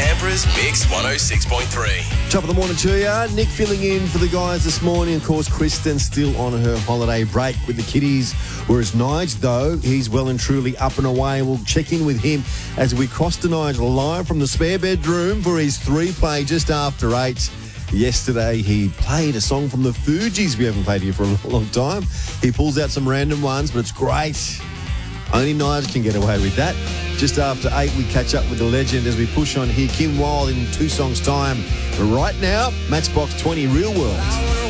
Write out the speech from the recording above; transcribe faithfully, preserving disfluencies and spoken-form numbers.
Canberra's Mix one oh six point three. Top of the morning to you. Nick filling in for the guys this morning. Of course, Kristen still on her holiday break with the kiddies. Whereas Nige, though, he's well and truly up and away. We'll check in with him as we cross to Nige live from the spare bedroom for his three play just after eight. Yesterday, he played a song from the Fugees we haven't played here for a long time. He pulls out some random ones, but it's great. Only Nige can get away with that. Just after eight, we catch up with the legend as we push on here. Kim Wilde in two songs' time. But right now, Matchbox twenty, Real World.